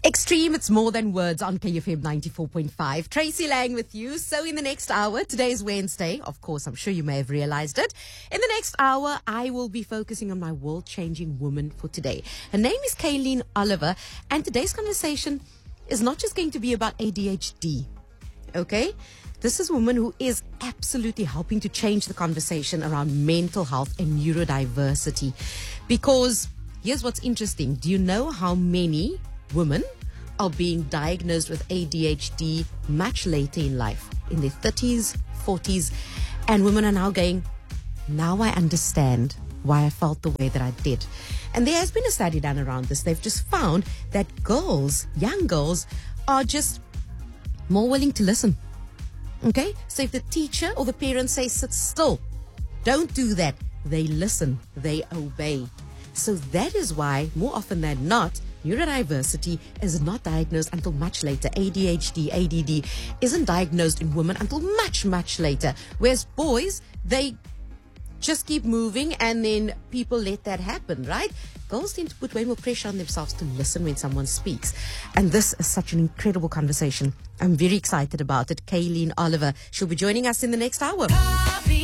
Extreme, it's more than words on KFM 94.5. Tracy Lang with you. So in the next hour, today is Wednesday. Of course, I'm sure you may have realized it. In the next hour, I will be focusing on my world-changing woman for today. Her name is Kayleen Oliver. And today's conversation is not just going to be about ADHD. Okay? This is a woman who is absolutely helping to change the conversation around mental health and neurodiversity. Because here's what's interesting. Do you know how many women are being diagnosed with ADHD much later in life, in their 30s, 40s, and women are now going, now I understand why I felt the way that I did. And there has been a study done around this. They've just found that girls, young girls, are just more willing to listen. Okay? So if the teacher or the parents say, sit still, don't do that, they listen, they obey. So that is why, more often than not, neurodiversity is not diagnosed until much later. ADHD, ADD isn't diagnosed in women until much, much later. Whereas boys, they just keep moving and then people let that happen, right? Girls tend to put way more pressure on themselves to listen when someone speaks. And this is such an incredible conversation. I'm very excited about it. Kayleen Oliver, she'll be joining us in the next hour.